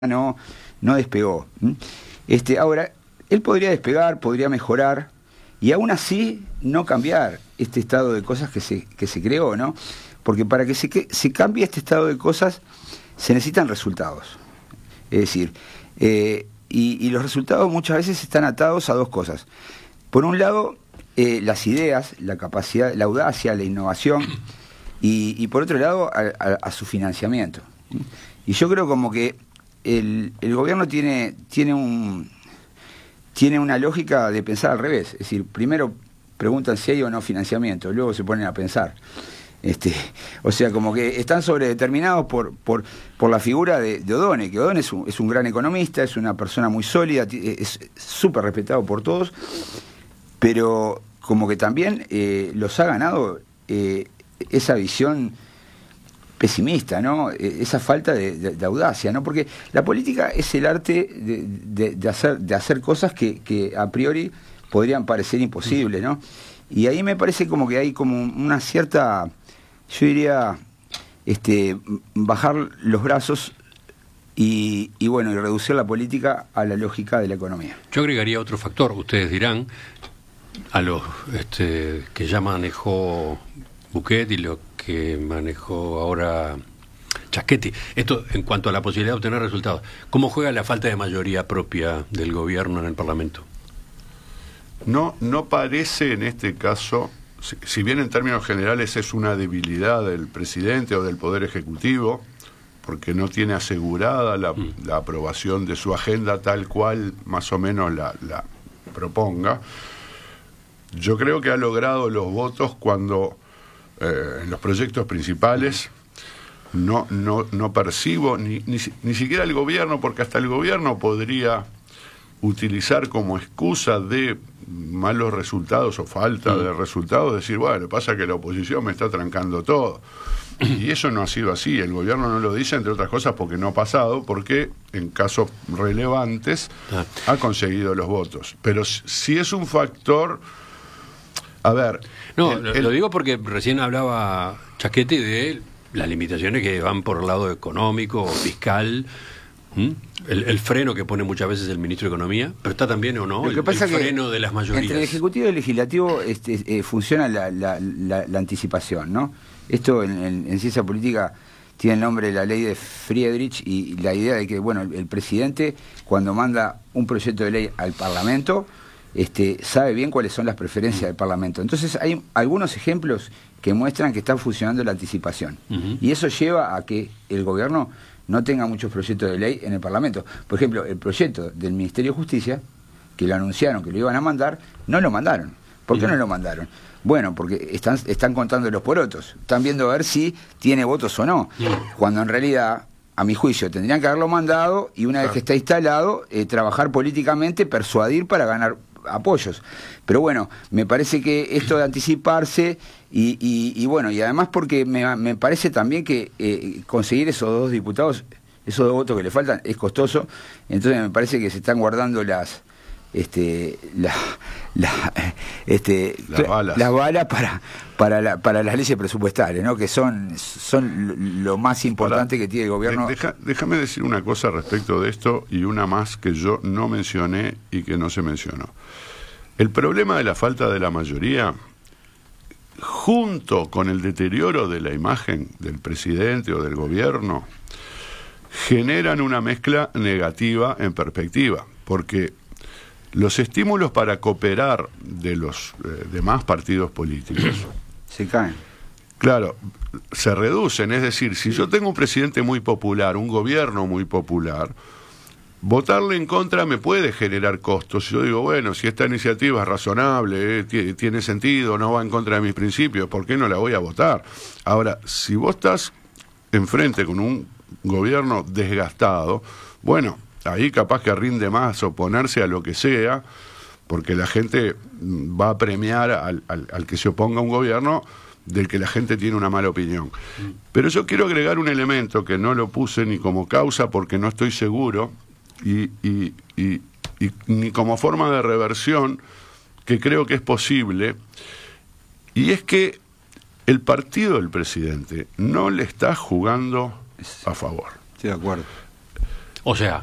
no despegó. Ahora, él podría despegar, podría mejorar, y aún así no cambiar este estado de cosas que se creó, ¿no? Porque para que se cambie este estado de cosas se necesitan resultados. Es decir, y los resultados muchas veces están atados a dos cosas. Por un lado, las ideas, la capacidad, la audacia, la innovación, y por otro lado, a su financiamiento. Y yo creo como que el gobierno tiene una lógica de pensar al revés. Es decir, primero preguntan si hay o no financiamiento, luego se ponen a pensar. O sea, como que están sobredeterminados por la figura de O'Donnell, que O'Donnell es un gran economista, es una persona muy sólida, es súper respetado por todos, pero como que también los ha ganado esa visión pesimista, ¿no? Esa falta de audacia, ¿no? Porque la política es el arte de hacer cosas que a priori podrían parecer imposibles, ¿no? Y ahí me parece como que hay como una cierta, yo diría, bajar los brazos y bueno, y reducir la política a la lógica de la economía. Yo agregaría otro factor, ustedes dirán, a los que ya manejó Bouquet y lo que manejó ahora Schiaretti. Esto en cuanto a la posibilidad de obtener resultados. ¿Cómo juega la falta de mayoría propia del gobierno en el Parlamento? No parece en este caso, si bien en términos generales es una debilidad del presidente o del Poder Ejecutivo, porque no tiene asegurada la aprobación de su agenda tal cual más o menos la proponga, yo creo que ha logrado los votos cuando en los proyectos principales no percibo ni siquiera el gobierno, porque hasta el gobierno podría utilizar como excusa de malos resultados o falta de resultados, decir, bueno, pasa que la oposición me está trancando todo. Y eso no ha sido así. El gobierno no lo dice, entre otras cosas, porque no ha pasado, porque en casos relevantes ha conseguido los votos. Pero si es un factor... A ver... No, lo digo porque recién hablaba Schiaretti de las limitaciones que van por el lado económico, fiscal... El freno que pone muchas veces el ministro de Economía, pero está también o no el freno de las mayorías. Entre el Ejecutivo y el Legislativo funciona la anticipación, ¿no? Esto en ciencia política tiene el nombre de la ley de Friedrich, y la idea de que, bueno, el presidente, cuando manda un proyecto de ley al Parlamento, sabe bien cuáles son las preferencias del Parlamento. Entonces hay algunos ejemplos que muestran que está funcionando la anticipación. Y eso lleva a que el gobierno no tenga muchos proyectos de ley en el Parlamento. Por ejemplo, el proyecto del Ministerio de Justicia, que lo anunciaron que lo iban a mandar, no lo mandaron. ¿Por qué no lo mandaron? Bueno, porque están contando los porotos. Están viendo a ver si tiene votos o no. Cuando en realidad, a mi juicio, tendrían que haberlo mandado y una vez que está instalado, trabajar políticamente, persuadir para ganar apoyos. Pero bueno, me parece que esto de anticiparse y bueno, y además porque me parece también que conseguir esos dos diputados, esos dos votos que le faltan, es costoso. Entonces me parece que se están guardando las balas para las leyes presupuestarias, ¿no? Que son lo más importante que tiene el gobierno. Déjame decir una cosa respecto de esto y una más que yo no mencioné y que no se mencionó. El problema de la falta de la mayoría, junto con el deterioro de la imagen del presidente o del gobierno, generan una mezcla negativa en perspectiva, porque los estímulos para cooperar de los demás partidos políticos se caen. Claro, se reducen. Es decir, si yo tengo un presidente muy popular, un gobierno muy popular, votarle en contra me puede generar costos. Yo digo, bueno, si esta iniciativa es razonable, tiene sentido, no va en contra de mis principios, ¿por qué no la voy a votar? Ahora, si vos estás enfrente con un gobierno desgastado, bueno, ahí capaz que rinde más oponerse a lo que sea, porque la gente va a premiar al que se oponga a un gobierno del que la gente tiene una mala opinión. Pero yo quiero agregar un elemento que no lo puse ni como causa porque no estoy seguro, y ni como forma de reversión, que creo que es posible, y es que el partido del presidente no le está jugando a favor. Estoy de acuerdo. O sea,